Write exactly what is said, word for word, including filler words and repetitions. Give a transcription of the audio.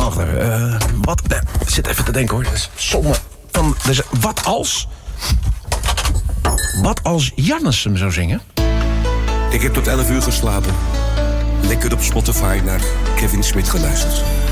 Wacht even. Uh, wat? Uh, ik zit even te denken hoor. Sommige van. Dus, wat als. Wat als Jannes hem zou zingen? Ik heb tot elf uur geslapen. Lekker op Spotify naar Kevin Smit geluisterd.